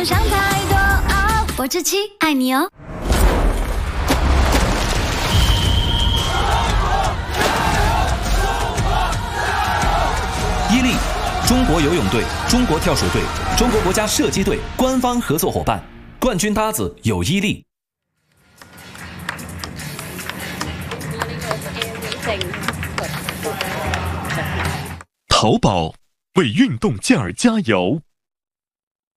不想太多。我志七爱你哦。 伊利，中国游泳队、中国跳水队、中国国家射击队官方合作伙伴，冠军搭子有伊利。 淘宝为运动健儿加油。